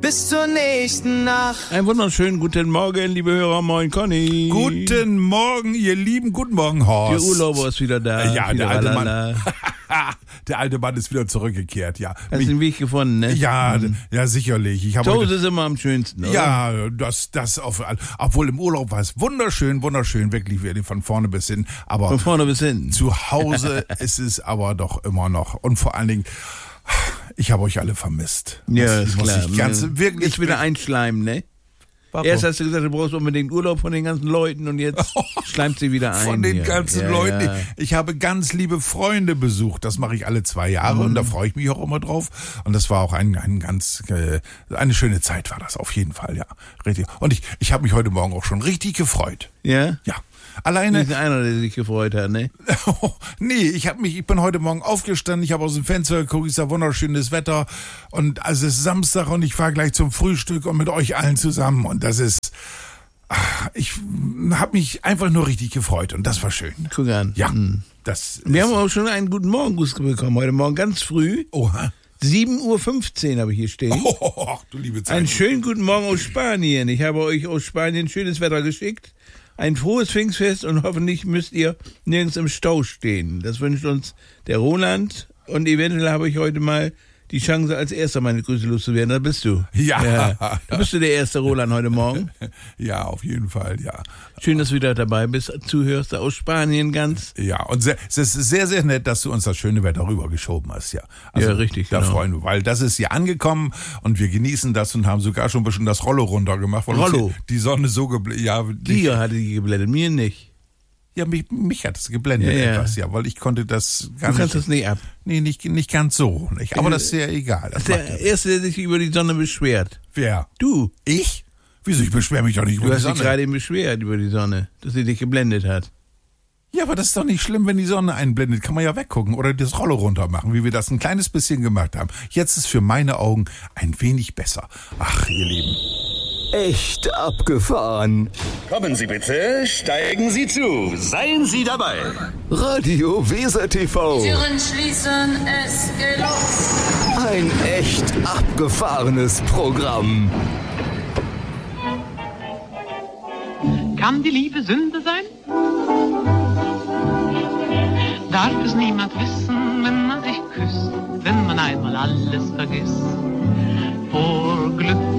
bis zur nächsten Nacht. Einen wunderschönen guten Morgen, liebe Hörer. Moin, Conny. Guten Morgen, ihr Lieben. Guten Morgen, Horst. Der Urlauber ist wieder da. Ja, wieder der alte Mann. Der alte Mann ist wieder zurückgekehrt, ja. Hast den Weg gefunden, ne? Ja, ja, sicherlich. Ich Zu Hause ist immer am schönsten, oder? Ja, das obwohl im Urlaub war es wunderschön, wirklich von vorne bis hin. Aber von vorne bis hin. Zu Hause ist es aber doch immer noch. Und vor allen Dingen, ich habe euch alle vermisst. Ja, ist klar. Wirklich jetzt wieder einschleimen, ne? Warum? Erst hast du gesagt, du brauchst unbedingt Urlaub von den ganzen Leuten und jetzt schleimt sie wieder ein. Von den hier. ganzen Leuten. Ja. Ich habe ganz liebe Freunde besucht. Das mache ich alle 2 Jahre und da freue ich mich auch immer drauf. Und das war auch eine schöne Zeit war das auf jeden Fall, ja. Richtig. Und ich habe mich heute Morgen auch schon richtig gefreut. Ja? Ja. Alleine. Nicht einer, der sich gefreut hat, ne? Nee, ich bin heute Morgen aufgestanden, ich habe aus dem Fenster geguckt, ist ja wunderschönes Wetter und also es ist Samstag und ich fahre gleich zum Frühstück und mit euch allen zusammen und das ist, ich habe mich einfach nur richtig gefreut und das war schön. Guck an. Ja, wir haben auch schon einen guten Morgengruß bekommen, heute Morgen ganz früh. Oha. 7:15 Uhr habe ich hier stehen. Oh, du liebe Zeit. Einen schönen guten Morgen aus Spanien. Ich habe euch aus Spanien schönes Wetter geschickt. Ein frohes Pfingstfest und hoffentlich müsst ihr nirgends im Stau stehen. Das wünscht uns der Roland und eventuell habe ich heute mal die Chance, als erster meine Grüße loszuwerden. Da bist du. Ja. Da bist du der erste Roland heute Morgen. Ja, auf jeden Fall, ja. Schön, dass du wieder dabei bist, zuhörst aus Spanien ganz. Ja, und es ist sehr, sehr nett, dass du uns das schöne Wetter rübergeschoben hast, ja. Also, ja, richtig, da genau. freuen wir, weil das ist hier angekommen und wir genießen das und haben sogar schon ein bisschen das Rollo runtergemacht. Weil Rollo? Die Sonne so geblendet. Ja, Dir hatte die geblendet, mir nicht. Ja, mich hat es geblendet etwas, ja, weil ich konnte das gar nicht. Du kannst das nicht ab. Nee, nicht ganz so. Nicht. Aber das ist ja egal. Das ist der Erste, der sich über die Sonne beschwert. Wer? Du. Ich? Wieso? Ich beschwere mich doch nicht über die Sonne. Du hast dich gerade eben beschwert über die Sonne, dass sie dich geblendet hat. Ja, aber das ist doch nicht schlimm, wenn die Sonne einblendet. Kann man ja weggucken oder das Rollo runter machen, wie wir das ein kleines bisschen gemacht haben. Jetzt ist für meine Augen ein wenig besser. Ach, ihr Lieben. Echt abgefahren. Kommen Sie bitte, steigen Sie zu, seien Sie dabei. Radio Weser TV. Türen schließen, es geht los. Ein echt abgefahrenes Programm. Kann die Liebe Sünde sein? Darf es niemand wissen, wenn man sich küsst, wenn man einmal alles vergisst? Vor Glück